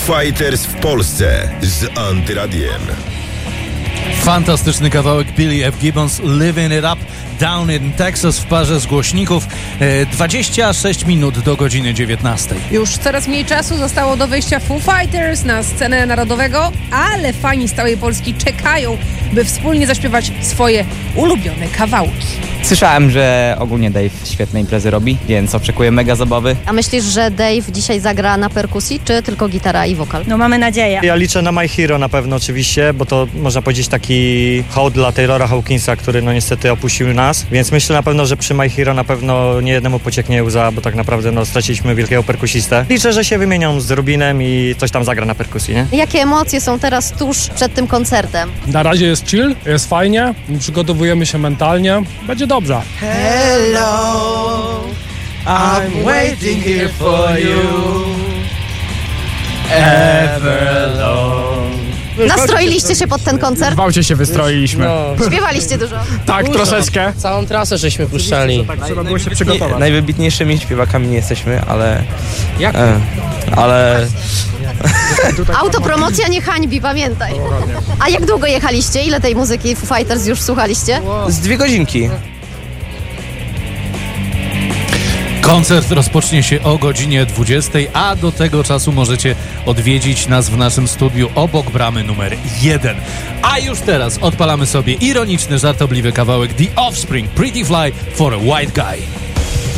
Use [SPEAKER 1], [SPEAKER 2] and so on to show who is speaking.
[SPEAKER 1] Fighters w Polsce z Antyradiem.
[SPEAKER 2] Fantastyczny kawałek Billy F. Gibbons, Living It Up, Down in Texas w parze z głośników. 26 minut do godziny 19.
[SPEAKER 3] Już coraz mniej czasu zostało do wyjścia Foo Fighters na scenę narodowego, ale fani z całej Polski czekają, by wspólnie zaśpiewać swoje ulubione kawałki.
[SPEAKER 4] Słyszałem, że ogólnie Dave świetne imprezy robi, więc oczekuję mega zabawy.
[SPEAKER 5] A myślisz, że Dave dzisiaj zagra na perkusji, czy tylko gitara i wokal?
[SPEAKER 6] No mamy nadzieję.
[SPEAKER 7] Ja liczę na My Hero na pewno oczywiście, bo to można powiedzieć taki hołd dla Taylora Hawkinsa, który no niestety opuścił nas, więc myślę na pewno, że przy My Hero na pewno nie jednemu pocieknie łza, bo tak naprawdę no straciliśmy wielkiego perkusistę. Liczę, że się wymienią z Rubinem i coś tam zagra na perkusji, nie?
[SPEAKER 5] Jakie emocje są teraz tuż przed tym koncertem?
[SPEAKER 8] Na razie jest chill, jest fajnie, przygotowujemy się mentalnie, będzie dobrze.
[SPEAKER 9] Hello, I'm waiting here for you everlong.
[SPEAKER 5] Nastroiliście się pod ten koncert?
[SPEAKER 8] W aucie się wystroiliśmy.
[SPEAKER 5] Śpiewaliście dużo?
[SPEAKER 8] Tak, troszeczkę.
[SPEAKER 10] Całą trasę żeśmy puszczali.
[SPEAKER 8] Tak, trzeba było się przygotować.
[SPEAKER 4] Najwybitniejszymi śpiewakami nie jesteśmy, ale...
[SPEAKER 10] Jak?
[SPEAKER 4] Ale...
[SPEAKER 5] Autopromocja nie hańbi, pamiętaj. A jak długo jechaliście? Ile tej muzyki Foo Fighters już słuchaliście?
[SPEAKER 4] Z 2 godzinki.
[SPEAKER 2] Koncert rozpocznie się o godzinie 20, a do tego czasu możecie odwiedzić nas w naszym studiu obok bramy numer 1. A już teraz odpalamy sobie ironiczny, żartobliwy kawałek The Offspring, Pretty Fly for a White Guy.